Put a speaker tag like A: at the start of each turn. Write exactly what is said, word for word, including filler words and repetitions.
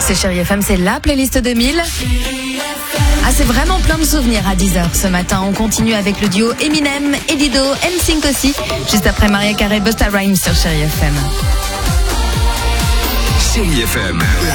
A: C'est Chérie F M, c'est la playlist deux mille. Ah, c'est vraiment plein de souvenirs à dix heures ce matin. On continue avec le duo Eminem et Dido, N Sync aussi, juste après Mariah Carey, Busta Rhymes sur Chérie F M.
B: Chérie F M,